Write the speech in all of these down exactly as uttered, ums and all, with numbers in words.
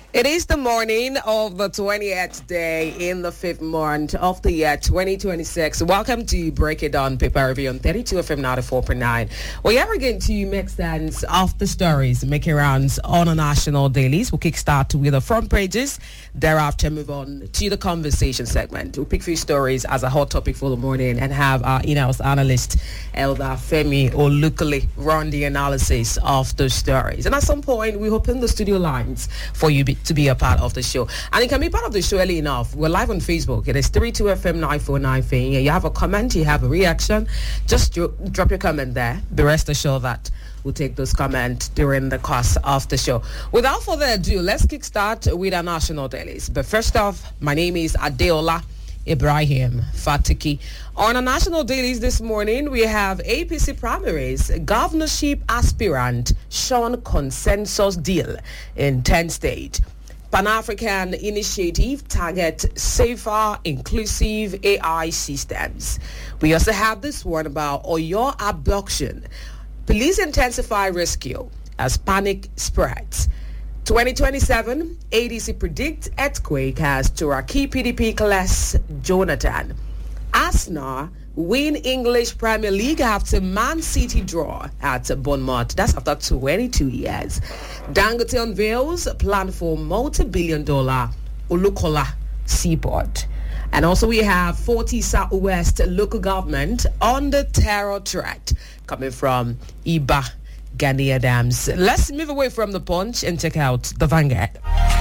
It is the morning of the twentieth day in the fifth month of the year twenty twenty-six. Welcome to Break It Down Paper Review on thirty-two F M ninety-four point nine. We are going to make sense of the stories making rounds on a national dailies. We'll kickstart with the front pages. Thereafter, move on to the conversation segment. We'll pick a few stories as a hot topic for the morning and have our in-house analyst, Elder Femi Olukole, run the analysis of the stories. And at some point, we open the studio lines for you to be a part of the show. And you can be part of the show early enough. We're live on Facebook. It is thirty-two F M nine four nine. You have a comment, you have a reaction, just dro- drop your comment there. The rest assured that we'll take those comments during the course of the show. Without further ado, let's kickstart with our national dailies. But first off, my name is Adeola Ibrahim Fatiki. On our national dailies this morning, we have A P C primaries, governorship aspirant Sean consensus deal in tenth state. Pan-African initiative target safer, inclusive A I systems. We also have this one about Oyo abduction. Police intensify rescue as panic spreads. twenty twenty-seven, A D C predicts earthquake as Turaki P D P class Jonathan. Arsenal win English Premier League after Man City draw at Bournemouth. That's after twenty-two years. Dangote unveils plan for multi-billion dollar Olukola seaport. And also we have forty Southwest local government under terror threat coming from Iba Gani Adams. Let's move away from the Punch and check out the Vanguard.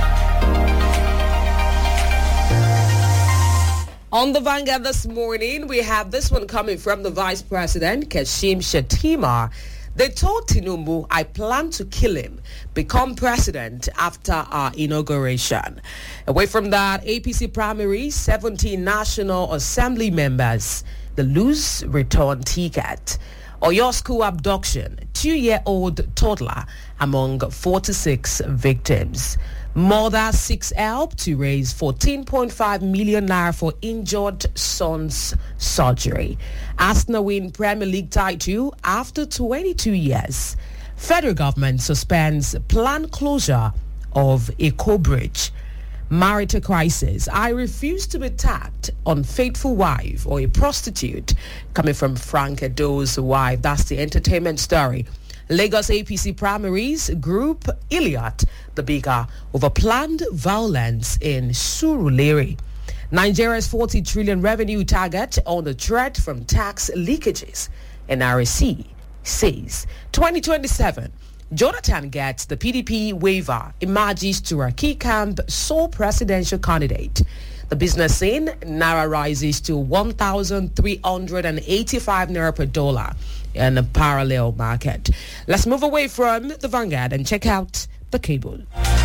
On the Vanguard this morning, we have this one coming from the Vice President, Kashim Shettima. They told Tinubu, I plan to kill him, become president after our inauguration. Away from that, A P C primary, seventeen National Assembly members, the loose return ticket. Oyo school abduction, two-year-old toddler among forty-six victims. Mother seeks help to raise fourteen point five million naira for injured son's surgery. Arsenal win Premier League title after twenty-two years. Federal government suspends planned closure of Eco Bridge. Marital crisis. I refuse to be tagged unfaithful wife or a prostitute. Coming from Frank Edo's wife. That's the entertainment story. Lagos A P C primaries group Iliad the bigger over planned violence in Surulere. Nigeria's forty trillion revenue target on the threat from tax leakages. N R C says twenty twenty-seven. Jonathan gets the P D P waiver, emerges Turaki camp sole presidential candidate. The business scene, Naira rises to one thousand three hundred eighty-five Naira per dollar in a parallel market. Let's move away from the Vanguard and check out the cable.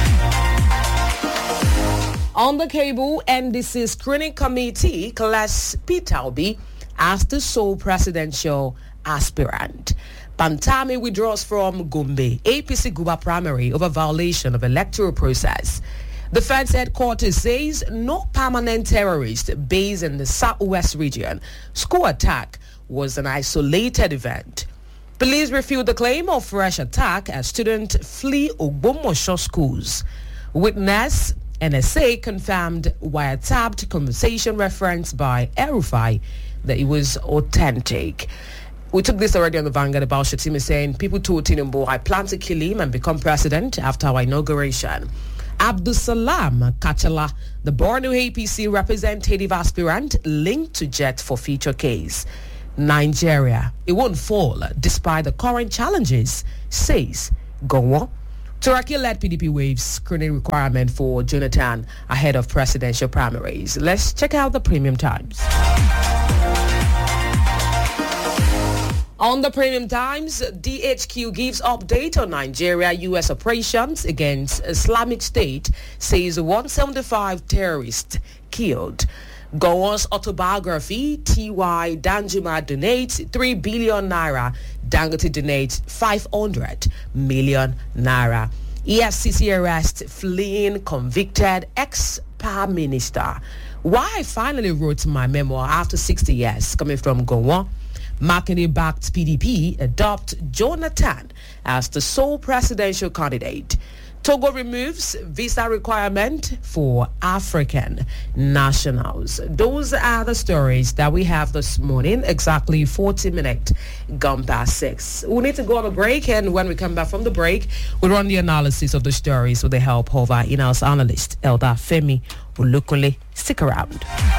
On the cable, N D C screening committee class Peter Obi as the sole presidential aspirant. Pantami withdraws from Gombe, A P C Guba primary over violation of electoral process. Defense headquarters says no permanent terrorist based in the southwest region. School attack was an isolated event. Police refute the claim of fresh attack as students flee Ogbomosho schools. Witness N S A confirmed wiretapped conversation referenced by El-Rufai that it was authentic. We took this already on the Vanguard about Shettima saying, people told Tinubu, I plan to kill him and become president after our inauguration. Abdusalam Kachala, the Borno A P C representative aspirant linked to Jet for future case. Nigeria, it won't fall despite the current challenges, says Gowon. Turaki-led P D P waives screening requirement for Jonathan ahead of presidential primaries. Let's check out the Premium Times. On the Premium Times, D H Q gives update on Nigeria-U S operations against Islamic State, says one hundred seventy-five terrorists killed. Gowon's autobiography, T Y Danjuma donates three billion naira. Dangote donates five hundred million naira. E F C C arrest fleeing convicted ex-Prime Minister. Why I finally wrote my memoir after sixty years, coming from Gowon. Makinde-backed P D P adopt Jonathan as the sole presidential candidate. Togo removes visa requirement for African nationals. Those are the stories that we have this morning, exactly forty minutes gone past six. We need to go on a break, and when we come back from the break, we run the analysis of the stories with the help of our in-house analyst, Elder Femi Ulukole. Stick around.